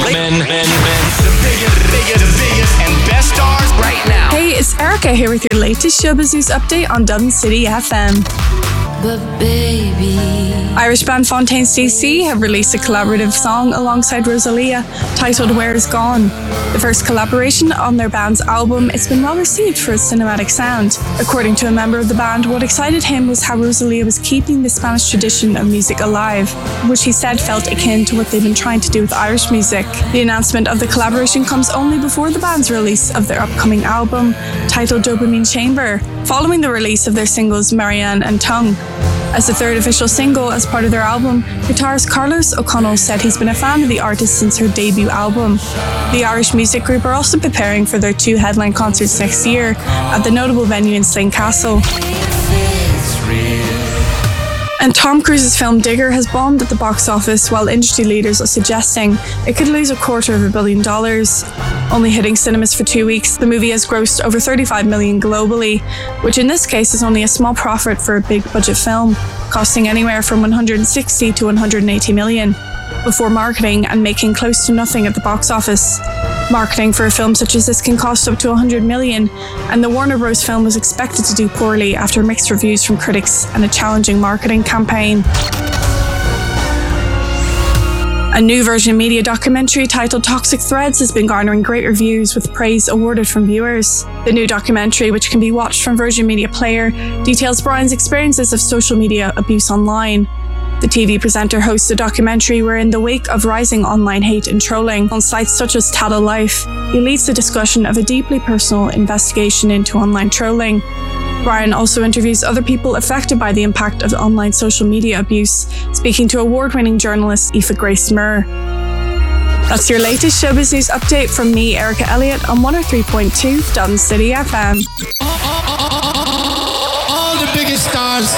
The biggest and best stars right now. Hey, it's Erica here with your latest Showbiz News update on Dublin City FM. But baby, Irish band Fontaines DC have released a collaborative song alongside Rosalia titled Where Is Gone. The first collaboration on their band's album, it's been well received for its cinematic sound. According to a member of the band, what excited him was how Rosalia was keeping the Spanish tradition of music alive, which he said felt akin to what they've been trying to do with Irish music. The announcement of the collaboration comes only before the band's release of their upcoming album, titled Dopamine Chamber, following the release of their singles Marianne and Tongue. As the third official single as part of their album, guitarist Carlos O'Connell said he's been a fan of the artist since her debut album. The Irish music group are also preparing for their 2 headline concerts next year at the notable venue in Slane Castle. And Tom Cruise's film Digger has bombed at the box office, while industry leaders are suggesting it could lose $250 million. Only hitting cinemas for 2 weeks, the movie has grossed over $35 million globally, which in this case is only a small profit for a big budget film, costing anywhere from $160 to $180 million, before marketing and making close to nothing at the box office. Marketing for a film such as this can cost up to $100 million, and the Warner Bros. Film was expected to do poorly after mixed reviews from critics and a challenging marketing campaign. A new Virgin Media documentary titled Toxic Threads has been garnering great reviews, with praise awarded from viewers. The new documentary, which can be watched from Virgin Media Player, details Brian's experiences of social media abuse online. The TV presenter hosts a documentary where, in the wake of rising online hate and trolling on sites such as Tattle Life, he leads the discussion of a deeply personal investigation into online trolling. Brian also interviews other people affected by the impact of online social media abuse, speaking to award-winning journalist Aoife Grace Murr. That's your latest Showbiz News update from me, Erica Elliott, on 103.2 Dublin City FM. All the biggest stars.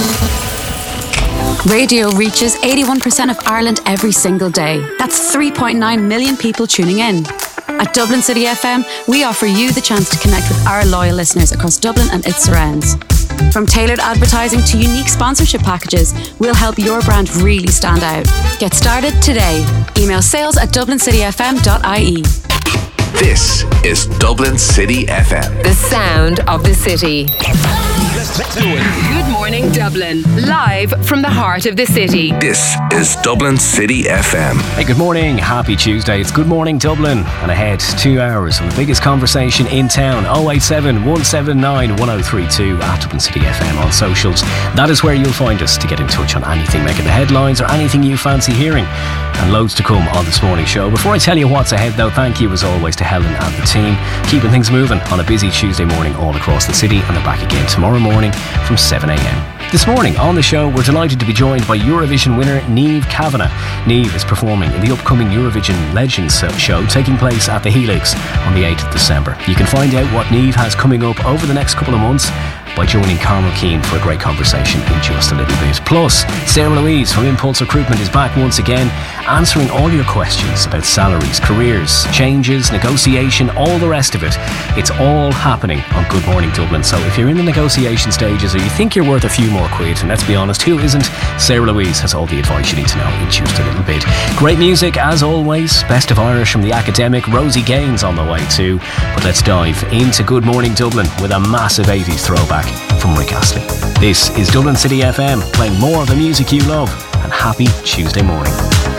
Radio reaches 81% of Ireland every single day. That's 3.9 million people tuning in. At Dublin City FM, we offer you the chance to connect with our loyal listeners across Dublin and its surrounds. From tailored advertising to unique sponsorship packages, we'll help your brand really stand out. Get started today. Email sales@dublincityfm.ie. This is Dublin City FM. The sound of the city. Let's do it. Good morning, Dublin. Live from the heart of the city. This is Dublin City FM. Hey, good morning. Happy Tuesday. It's Good Morning Dublin. And ahead, 2 hours of the biggest conversation in town. 087 179 1032 at Dublin City FM on socials. That is where you'll find us to get in touch on anything making the headlines or anything you fancy hearing. And loads to come on this morning's show. Before I tell you what's ahead, though, thank you as always to Helen and the team, keeping things moving on a busy Tuesday morning all across the city, and they're back again tomorrow morning from 7am. This morning on the show, we're delighted to be joined by Eurovision winner Niamh Kavanagh. Niamh is performing in the upcoming Eurovision Legends show taking place at the Helix on the 8th of December. You can find out what Niamh has coming up over the next couple of months by joining Carmel Keane for a great conversation in just a little bit. Plus, Sarah Louise from Impulse Recruitment is back once again, answering all your questions about salaries, careers, changes, negotiation, all the rest of it. It's all happening on Good Morning Dublin. So if you're in the negotiation stages or you think you're worth a few more quid, and let's be honest, who isn't? Sarah Louise has all the advice you need to know in just a little bit. Great music as always. Best of Irish from The Academic. Rosie Gaines on the way too. But let's dive into Good Morning Dublin with a massive 80s throwback from Rick Astley. This is Dublin City FM, playing more of the music you love, and happy Tuesday morning.